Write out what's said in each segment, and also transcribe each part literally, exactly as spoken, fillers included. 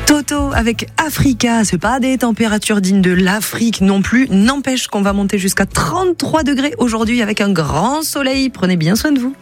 Toto avec Africa, c'est pas des températures dignes de l'Afrique non plus, n'empêche qu'on va monter jusqu'à trente-trois degrés aujourd'hui avec un grand soleil. Prenez bien soin de vous.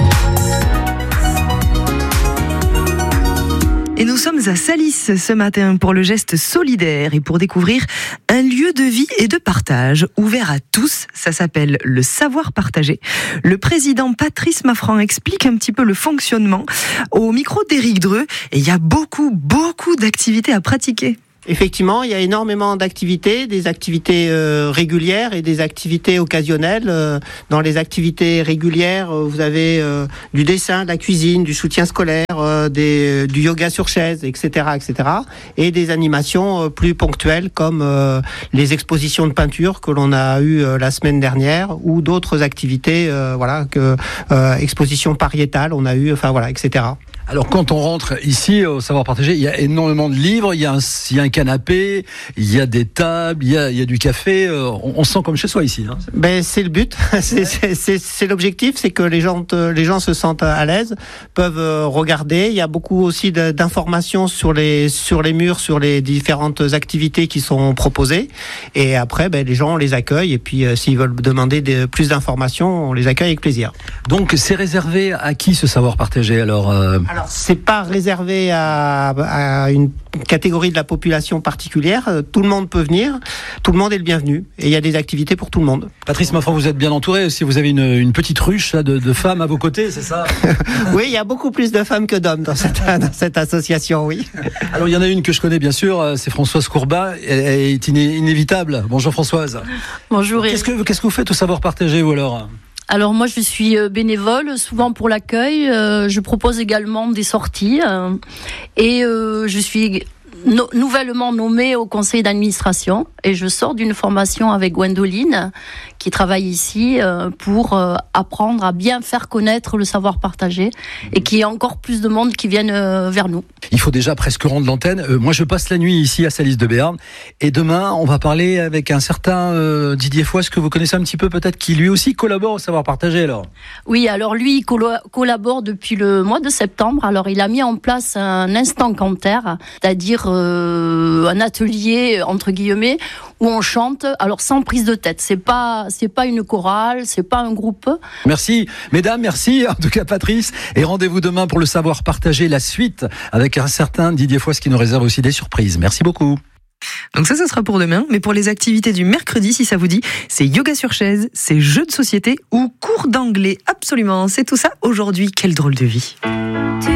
Et nous sommes à Salis ce matin pour le geste solidaire et pour découvrir un lieu de vie et de partage ouvert à tous. Ça s'appelle le savoir partagé. Le président Patrice Maffran explique un petit peu le fonctionnement au micro d'Éric Dreux. Et il y a beaucoup, beaucoup d'activités à pratiquer. Effectivement, il y a énormément d'activités, des activités euh, régulières et des activités occasionnelles. Euh, dans les activités régulières, euh, vous avez euh, du dessin, de la cuisine, du soutien scolaire, euh, des, du yoga sur chaise, et cetera, et cetera. Et des animations euh, plus ponctuelles comme euh, les expositions de peinture que l'on a eues euh, la semaine dernière ou d'autres activités, euh, voilà, que euh, expositions pariétales, on a eu, enfin voilà, et cetera. Alors quand on rentre ici au savoir partager, il y a énormément de livres, il y a un, il y a un canapé, il y a des tables, il y a, il y a du café. On, on se sent comme chez soi ici. Hein. Ben c'est le but, c'est, c'est, c'est, c'est l'objectif, c'est que les gens, les gens se sentent à l'aise, peuvent regarder. Il y a beaucoup aussi de, d'informations sur les sur les murs, sur les différentes activités qui sont proposées. Et après, ben les gens on les accueille et puis euh, s'ils veulent demander des, plus d'informations, on les accueille avec plaisir. Donc c'est réservé à qui ce savoir partagé alors euh... Alors, c'est pas réservé à, à une catégorie de la population particulière. Tout le monde peut venir. Tout le monde est le bienvenu. Et il y a des activités pour tout le monde. Patrice Maffran, vous êtes bien entouré. Si vous avez une, une petite ruche là, de, de femmes à vos côtés, c'est ça? Oui, il y a beaucoup plus de femmes que d'hommes dans cette, dans cette association, oui. Alors, il y en a une que je connais bien sûr. C'est Françoise Courbat. Elle est iné, inévitable. Bonjour Françoise. Bonjour. Qu'est-ce que, qu'est-ce que vous faites au savoir partagé ou alors? Alors moi je suis bénévole, souvent pour l'accueil, euh, je propose également des sorties euh, et euh, je suis no- nouvellement nommée au conseil d'administration et je sors d'une formation avec Gwendoline qui travaille ici euh, pour euh, apprendre à bien faire connaître le savoir partagé et qu'il y ait encore plus de monde qui viennent euh, vers nous. Il faut déjà presque rendre l'antenne. Euh, moi je passe la nuit ici à Salis de Béarn et demain on va parler avec un certain euh, Didier Fouas que vous connaissez un petit peu peut-être, qui lui aussi collabore au savoir partagé alors. Oui, alors lui il colla- collabore depuis le mois de septembre. Alors il a mis en place un instant canter, c'est-à-dire euh, un atelier entre guillemets où on chante, alors sans prise de tête. C'est pas, c'est pas une chorale, c'est pas un groupe. Merci, mesdames, merci en tout cas Patrice. Et rendez-vous demain pour le savoir partager la suite avec un certain Didier Fouas qui nous réserve aussi des surprises. Merci beaucoup. Donc ça, ce sera pour demain. Mais pour les activités du mercredi, si ça vous dit, c'est yoga sur chaise, c'est jeux de société ou cours d'anglais. Absolument, c'est tout ça aujourd'hui. Quelle drôle de vie.